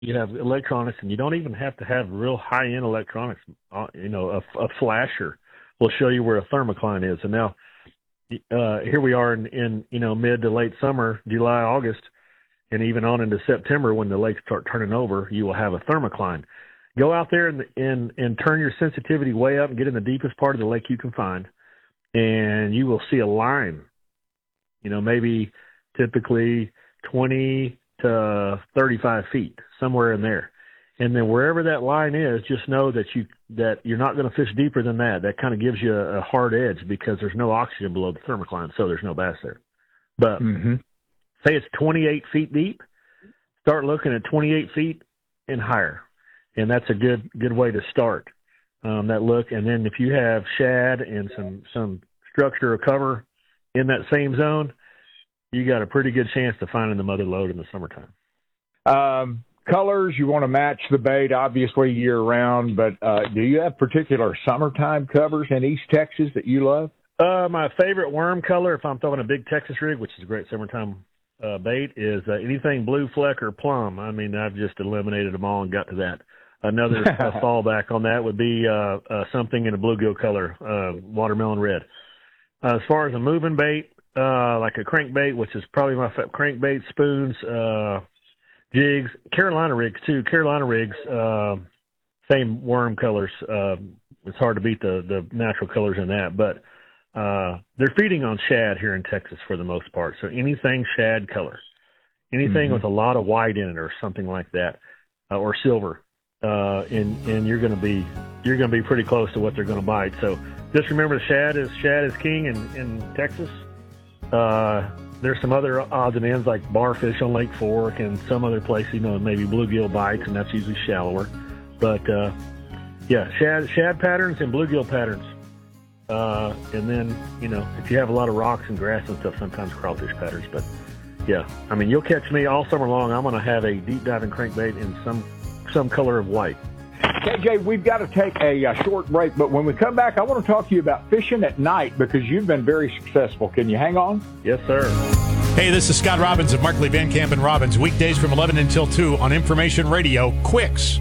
You have electronics, and you don't even have to have real high-end electronics. A flasher will show you where a thermocline is. And now, here we are in mid to late summer, July, August, and even on into September when the lakes start turning over, you will have a thermocline. Go out there and turn your sensitivity way up and get in the deepest part of the lake you can find, and you will see a line, maybe typically 20 to 35 feet, somewhere in there. And then wherever that line is, just know that you're not going to fish deeper than that. That kind of gives you a hard edge because there's no oxygen below the thermocline, so there's no bass there. But say it's 28 feet deep, start looking at 28 feet and higher. And that's a good way to start that look. And then if you have shad and some structure or cover in that same zone, you got a pretty good chance to finding the mother lode in the summertime. Colors, you want to match the bait, obviously, year-round, but do you have particular summertime covers in East Texas that you love? My favorite worm color, if I'm throwing a big Texas rig, which is a great summertime bait, is anything blue fleck or plum. I mean, I've just eliminated them all and got to that. Another fallback on that would be something in a bluegill color, watermelon red. As far as a moving bait, like a crankbait, which is probably my crankbait, spoons, jigs, Carolina rigs too. Carolina rigs, same worm colors. It's hard to beat the natural colors in that, but they're feeding on shad here in Texas for the most part. So anything shad color, anything with a lot of white in it or something like that, or silver. And you're going to be pretty close to what they're going to bite. So just remember, shad is king in Texas. There's some other odds and ends like barfish on Lake Fork and some other place, maybe bluegill bites, and that's usually shallower. But shad patterns and bluegill patterns. And then if you have a lot of rocks and grass and stuff, sometimes crawfish patterns. But yeah, I mean, you'll catch me all summer long. I'm going to have a deep diving crankbait in some color of white. KJ, we've got to take a short break, but when we come back, I want to talk to you about fishing at night because you've been very successful. Can you hang on? Yes, sir. Hey, this is Scott Robbins of Markley, Van Camp, and Robbins, weekdays from 11 until 2 on Information Radio, Quicks,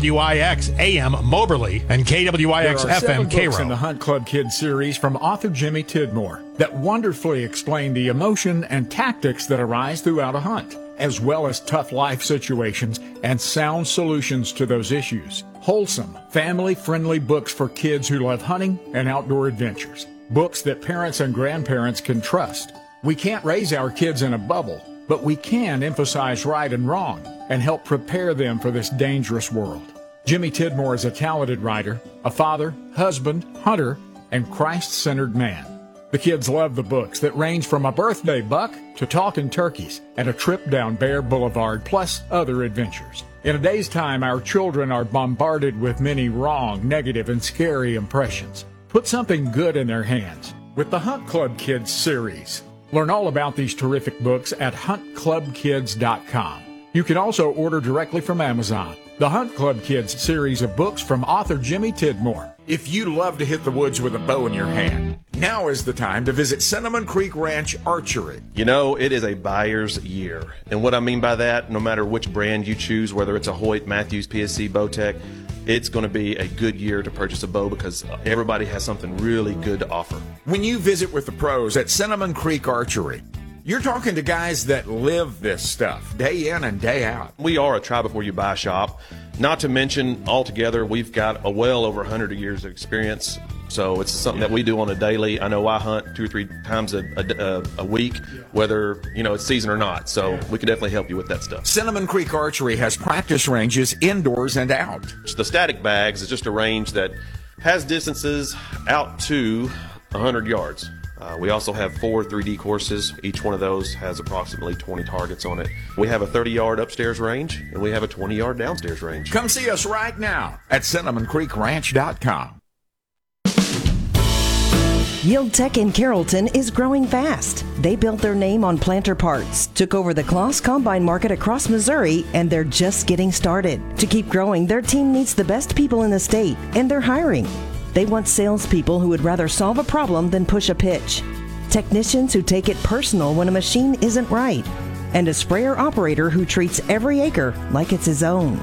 KWIX AM Moberly, and KWIX FM Cairo. Books in the Hunt Club Kids series from author Jimmy Tidmore that wonderfully explain the emotion and tactics that arise throughout a hunt, as well as tough life situations and sound solutions to those issues. Wholesome, family-friendly books for kids who love hunting and outdoor adventures. Books that parents and grandparents can trust. We can't raise our kids in a bubble, but we can emphasize right and wrong and help prepare them for this dangerous world. Jimmy Tidmore is a talented writer, a father, husband, hunter, and Christ-centered man. The kids love the books that range from a birthday buck to talking turkeys and a trip down Bear Boulevard, plus other adventures. In a day's time, our children are bombarded with many wrong, negative, and scary impressions. Put something good in their hands with the Hunt Club Kids series. Learn all about these terrific books at huntclubkids.com. You can also order directly from Amazon. The Hunt Club Kids series of books from author Jimmy Tidmore. If you love to hit the woods with a bow in your hand, now is the time to visit Cinnamon Creek Ranch Archery. It is a buyer's year. And what I mean by that, no matter which brand you choose, whether it's a Hoyt, Matthews, PSC, Bowtech, it's going to be a good year to purchase a bow because everybody has something really good to offer. When you visit with the pros at Cinnamon Creek Archery, you're talking to guys that live this stuff day in and day out. We are a try before you buy shop. Not to mention, altogether, we've got well over 100 years of experience. So it's something that we do on a daily. I know I hunt 2 or 3 times a week, whether it's season or not. So we can definitely help you with that stuff. Cinnamon Creek Archery has practice ranges indoors and out. The static bags is just a range that has distances out to 100 yards. We also have 4 3D courses. Each one of those has approximately 20 targets on it. We have a 30-yard upstairs range, and we have a 20-yard downstairs range. Come see us right now at CinnamonCreekRanch.com. Yield Tech in Carrollton is growing fast. They built their name on planter parts, took over the Kloss Combine market across Missouri, and they're just getting started. To keep growing, their team needs the best people in the state, and they're hiring. They want salespeople who would rather solve a problem than push a pitch. Technicians who take it personal when a machine isn't right. and a sprayer operator who treats every acre like it's his own.